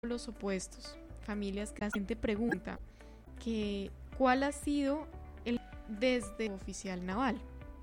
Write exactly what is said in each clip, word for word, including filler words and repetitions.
los opuestos, familias que la gente pregunta que cuál ha sido el desde oficial naval.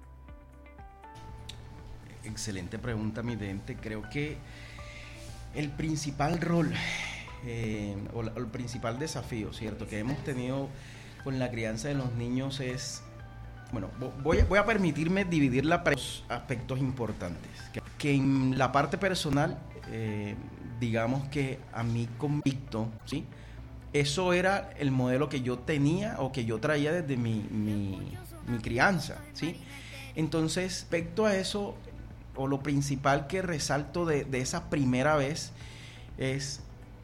Excelente pregunta, mi dente. Creo que el principal rol eh, o, la, o el principal desafío, ¿cierto?, que hemos tenido con la crianza de los niños es, bueno, voy, voy a permitirme dividirla por dos aspectos importantes. Que, que en la parte personal, eh, digamos que a mí convicto, ¿sí?, eso era el modelo que yo tenía o que yo traía desde mi, mi, mi crianza, ¿sí? Entonces, respecto a eso, o lo principal que resalto de, de esa primera vez es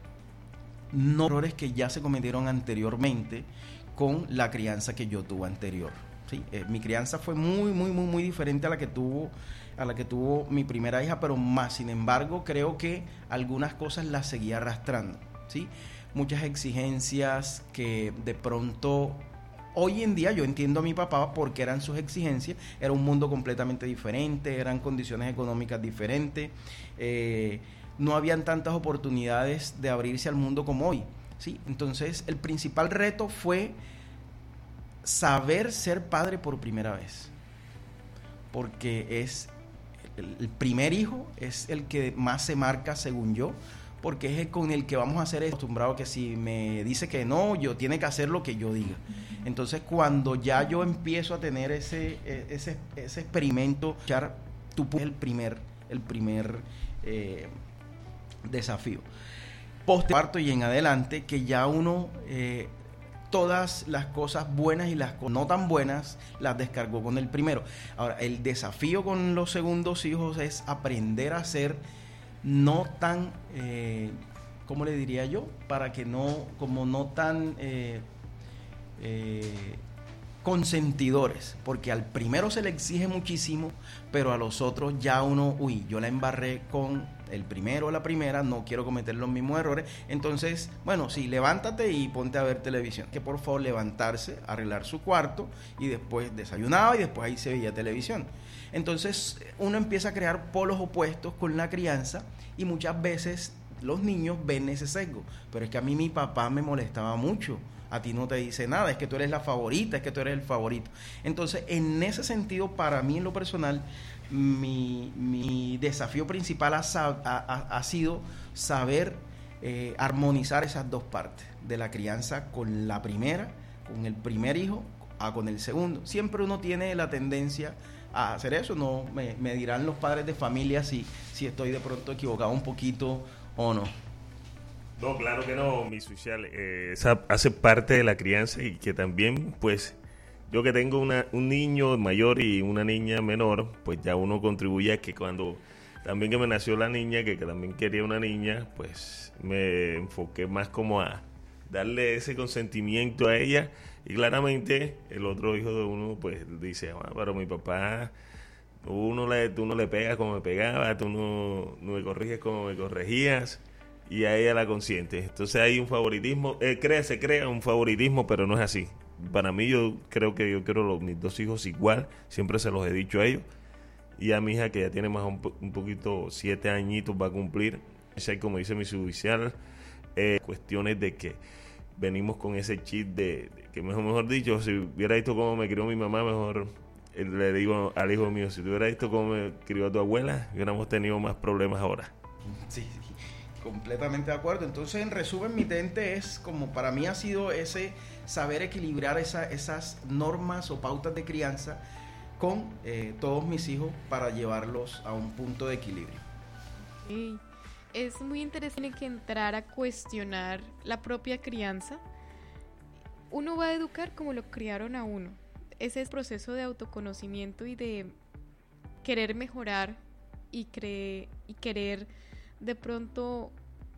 no errores que ya se cometieron anteriormente con la crianza que yo tuve anterior, ¿sí? Eh, mi crianza fue muy, muy, muy, muy diferente a la que tuvo a la que tuvo mi primera hija, pero más, sin embargo, creo que algunas cosas las seguía arrastrando, ¿sí? Muchas exigencias que de pronto hoy en día yo entiendo a mi papá porque eran sus exigencias, era un mundo completamente diferente, eran condiciones económicas diferentes, eh, no habían tantas oportunidades de abrirse al mundo como hoy, ¿sí? Entonces el principal reto fue saber ser padre por primera vez, porque es el, el primer hijo es el que más se marca, según yo, porque es el con el que vamos a ser acostumbrados, que si me dice que no, yo tiene que hacer lo que yo diga. Entonces, cuando ya yo empiezo a tener ese ese, ese experimento, tú puedes el primer, el primer eh, desafío. Post parto y en adelante, que ya uno eh, todas las cosas buenas y las no tan buenas las descargó con el primero. Ahora, el desafío con los segundos hijos es aprender a ser no tan, eh, ¿cómo le diría yo? Para que no, como no tan eh, eh, consentidores, porque al primero se le exige muchísimo, pero a los otros ya uno, uy, yo la embarré con el primero o la primera, no quiero cometer los mismos errores, entonces, bueno, sí, levántate y ponte a ver televisión, que por favor levantarse, arreglar su cuarto y después desayunaba y después ahí se veía televisión. Entonces uno empieza a crear polos opuestos con la crianza y muchas veces los niños ven ese sesgo, pero es que a mí mi papá me molestaba mucho, a ti no te dice nada, es que tú eres la favorita, es que tú eres el favorito. Entonces, en ese sentido, para mí en lo personal, mi, mi desafío principal ha, ha, ha sido saber eh, armonizar esas dos partes de la crianza con la primera, con el primer hijo, a con el segundo. Siempre uno tiene la tendencia a hacer eso, no me, me dirán los padres de familia si, si estoy de pronto equivocado un poquito o no. No, claro que no, mi social, eh, esa hace parte de la crianza y que también, pues, yo que tengo una, un niño mayor y una niña menor, pues ya uno contribuye a que cuando también que me nació la niña, que, que también quería una niña, pues me enfoqué más como a darle ese consentimiento a ella y claramente el otro hijo de uno pues dice, ah, pero mi papá, uno le, tú no le pegas como me pegaba, tú no, no me corriges como me corregías, y a ella la consiente. Entonces hay un favoritismo, eh, crea, se crea un favoritismo, pero no es así. Para mí, yo creo que yo quiero los, mis dos hijos igual, siempre se los he dicho a ellos, y a mi hija que ya tiene más un, un poquito, siete añitos va a cumplir, como dice mi judicial, eh, cuestiones de que venimos con ese chip de, de que mejor, mejor dicho, si hubiera visto cómo me crió mi mamá, mejor eh, le digo al hijo mío, si tú hubieras visto cómo me crió tu abuela, hubiéramos tenido más problemas ahora. Sí, sí, completamente de acuerdo. Entonces, en resumen, mi tente es como para mí ha sido ese saber equilibrar esa, esas normas o pautas de crianza con eh, todos mis hijos para llevarlos a un punto de equilibrio. Sí. Es muy interesante que entrar a cuestionar la propia crianza. Uno va a educar como lo criaron a uno. Ese es el proceso de autoconocimiento y de querer mejorar y, cre- y querer de pronto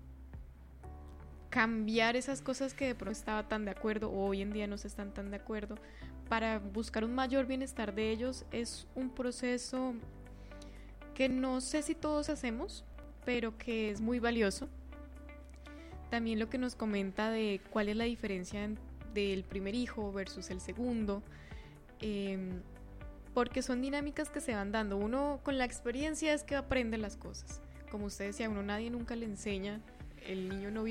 cambiar esas cosas que de pronto estaba tan de acuerdo o hoy en día no se están tan de acuerdo para buscar un mayor bienestar de ellos. Es un proceso que no sé si todos hacemos, pero que es muy valioso. También lo que nos comenta de cuál es la diferencia del primer hijo versus el segundo, eh, porque son dinámicas que se van dando. Uno con la experiencia es que aprende las cosas. Como usted decía, uno nadie nunca le enseña, el niño no